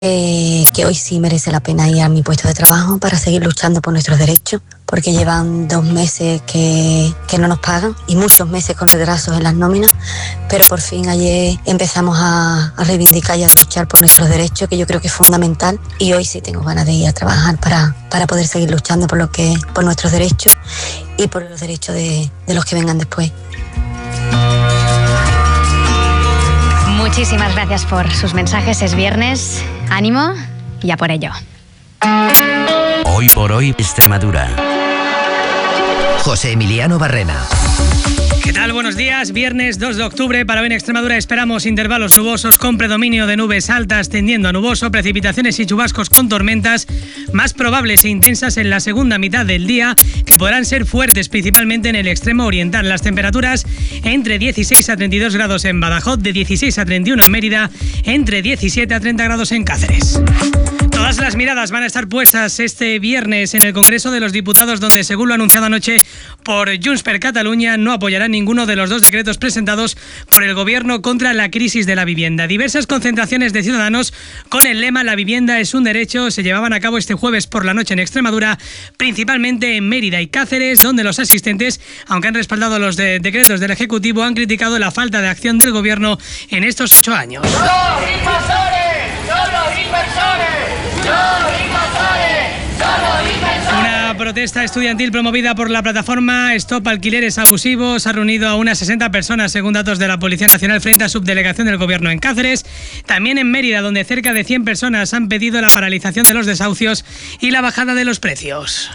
que hoy sí merece la pena ir a mi puesto de trabajo para seguir luchando por nuestros derechos, porque llevan 2 meses que no nos pagan y muchos meses con retrasos en las nóminas, pero por fin ayer empezamos a reivindicar y a luchar por nuestros derechos, que yo creo que es fundamental, y hoy sí tengo ganas de ir a trabajar para poder seguir luchando por nuestros derechos y por los derechos de los que vengan después. Muchísimas gracias por sus mensajes. Es viernes, ánimo y a por ello. Hoy por hoy, Extremadura. José Emiliano Barrena. ¿Qué tal? Buenos días. Viernes 2 de octubre. Para hoy en Extremadura esperamos intervalos nubosos con predominio de nubes altas tendiendo a nuboso, precipitaciones y chubascos con tormentas más probables e intensas en la segunda mitad del día, que podrán ser fuertes principalmente en el extremo oriental. Las temperaturas entre 16 a 32 grados en Badajoz, de 16 a 31 en Mérida, entre 17 a 30 grados en Cáceres. Todas las miradas van a estar puestas este viernes en el Congreso de los Diputados, donde, según lo anunciado anoche por Junts per Catalunya, no apoyarán ninguno de los 2 decretos presentados por el Gobierno contra la crisis de la vivienda. Diversas concentraciones de ciudadanos con el lema "La vivienda es un derecho" se llevaban a cabo este jueves por la noche en Extremadura, principalmente en Mérida y Cáceres, donde los asistentes, aunque han respaldado los decretos del Ejecutivo, han criticado la falta de acción del Gobierno en estos 8 años. ¡Los invasores! ¡Son los inversores! Una protesta estudiantil promovida por la plataforma Stop Alquileres Abusivos ha reunido a unas 60 personas, según datos de la Policía Nacional, frente a subdelegación del Gobierno en Cáceres. También en Mérida, donde cerca de 100 personas han pedido la paralización de los desahucios y la bajada de los precios.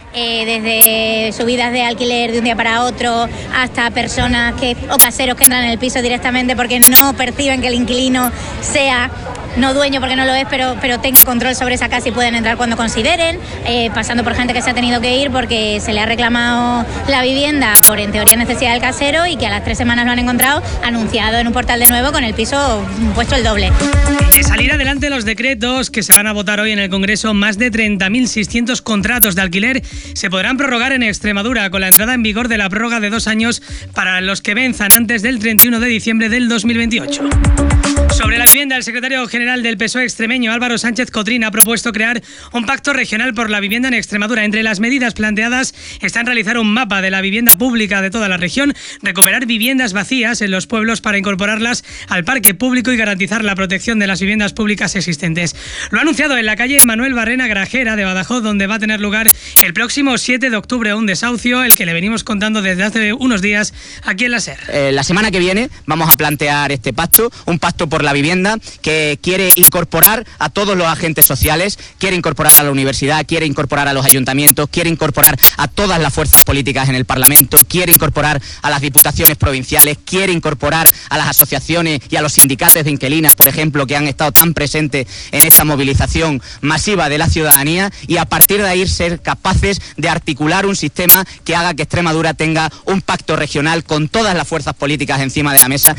Desde subidas de alquiler de un día para otro hasta personas o caseros que entran en el piso directamente porque no perciben que el inquilino sea no dueño, porque no lo es, pero tenga control sobre esa casa y pueden entrar cuando consideren, pasando por gente que se ha tenido que ir porque se le ha reclamado la vivienda por, en teoría, necesidad del casero, y que a las 3 semanas lo han encontrado anunciado en un portal de nuevo con el piso puesto el doble. De salir adelante los decretos que se van a votar hoy en el Congreso, más de 30.600 contratos de alquiler se podrán prorrogar en Extremadura, con la entrada en vigor de la prórroga de 2 años para los que venzan antes del 31 de diciembre del 2028. Sobre la vivienda, el secretario general del PSOE extremeño, Álvaro Sánchez Cotrín, ha propuesto crear un pacto regional por la vivienda en Extremadura. Entre las medidas planteadas están realizar un mapa de la vivienda pública de toda la región, recuperar viviendas vacías en los pueblos para incorporarlas al parque público y garantizar la protección de las viviendas públicas existentes. Lo ha anunciado en la calle Manuel Barrena Grajera de Badajoz, donde va a tener lugar el próximo 7 de octubre un desahucio, el que le venimos contando desde hace unos días aquí en la SER. La semana que viene vamos a plantear este pacto, un pacto por la vivienda que quiere incorporar a todos los agentes sociales, quiere incorporar a la universidad, quiere incorporar a los ayuntamientos, quiere incorporar a todas las fuerzas políticas en el Parlamento, quiere incorporar a las diputaciones provinciales, quiere incorporar a las asociaciones y a los sindicatos de inquilinas, por ejemplo, que han estado tan presentes en esta movilización masiva de la ciudadanía, y a partir de ahí ser capaces de articular un sistema que haga que Extremadura tenga un pacto regional con todas las fuerzas políticas encima de la mesa.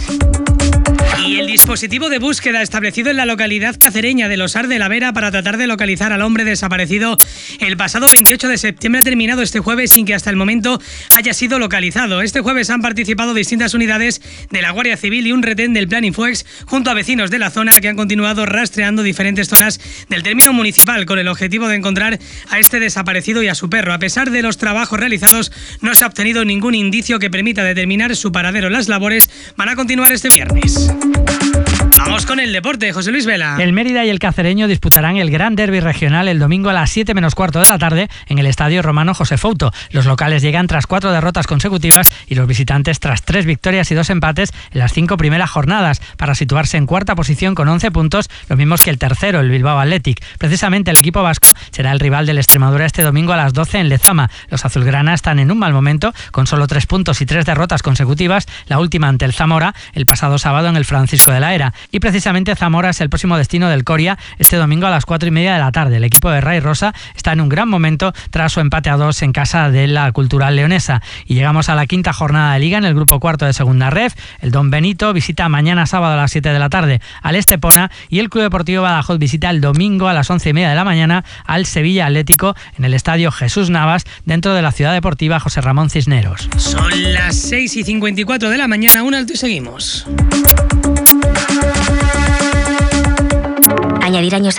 Y el dispositivo de búsqueda establecido en la localidad cacereña de Losar de la Vera para tratar de localizar al hombre desaparecido el pasado 28 de septiembre ha terminado este jueves sin que hasta el momento haya sido localizado. Este jueves han participado distintas unidades de la Guardia Civil y un retén del Plan Infoex junto a vecinos de la zona, que han continuado rastreando diferentes zonas del término municipal con el objetivo de encontrar a este desaparecido y a su perro. A pesar de los trabajos realizados, no se ha obtenido ningún indicio que permita determinar su paradero. Las labores van a continuar este viernes. Vamos con el deporte, José Luis Vela. El Mérida y el Cacereño disputarán el Gran Derbi Regional el domingo a las 7 menos cuarto de la tarde en el Estadio Romano José Fouto. Los locales llegan tras 4 derrotas consecutivas y los visitantes tras 3 victorias y 2 empates en las 5 primeras jornadas, para situarse en cuarta posición con 11 puntos, los mismos que el tercero, el Bilbao Athletic. Precisamente el equipo vasco será el rival del Extremadura este domingo a las 12 en Lezama. Los azulgrana están en un mal momento, con solo 3 puntos y 3 derrotas consecutivas, la última ante el Zamora el pasado sábado en el Francisco de la Era. Y precisamente Zamora es el próximo destino del Coria este domingo a las 4:30 de la tarde. El equipo de Ray Rosa está en un gran momento tras su empate a 2 en casa de la Cultural Leonesa. Y llegamos a la quinta jornada de Liga en el grupo cuarto de Segunda Ref. El Don Benito visita mañana sábado a las 7 de la tarde al Estepona, y el Club Deportivo Badajoz visita el domingo a las 11:30 de la mañana al Sevilla Atlético en el Estadio Jesús Navas, dentro de la Ciudad Deportiva José Ramón Cisneros. Son las 6:54 de la mañana, un alto y seguimos. Añadir años